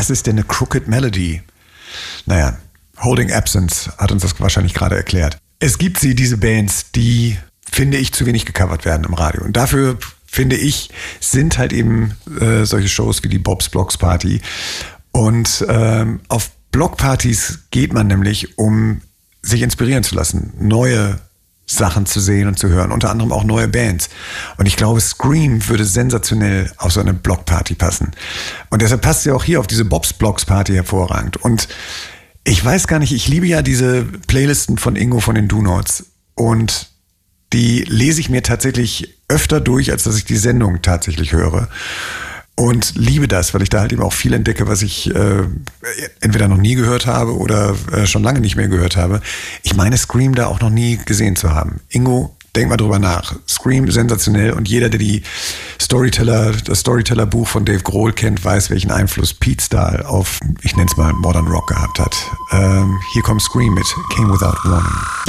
was ist denn eine Crooked Melody? Naja, Holding Absence hat uns das wahrscheinlich gerade erklärt. Es gibt diese Bands, die, finde ich, zu wenig gecovert werden im Radio. Und dafür, finde ich, sind halt eben solche Shows wie die Bob's Blocks Party. Und auf Blockpartys geht man nämlich, um sich inspirieren zu lassen, neue Sachen zu sehen und zu hören, unter anderem auch neue Bands. Und ich glaube, Scream würde sensationell auf so eine Blockparty passen. Und deshalb passt sie auch hier auf diese Bob's Blocks Party hervorragend. Und ich weiß gar nicht, ich liebe ja diese Playlisten von Ingo von den Do-Notes. Und die lese ich mir tatsächlich öfter durch, als dass ich die Sendung tatsächlich höre. Und liebe das, weil ich da halt eben auch viel entdecke, was ich entweder noch nie gehört habe oder schon lange nicht mehr gehört habe. Ich meine, Scream da auch noch nie gesehen zu haben. Ingo, denk mal drüber nach. Scream, sensationell. Und jeder, der das Storyteller-Buch von Dave Grohl kennt, weiß, welchen Einfluss Pete Stahl auf, ich nenne es mal, Modern Rock gehabt hat. Hier kommt Scream mit Came Without Warning.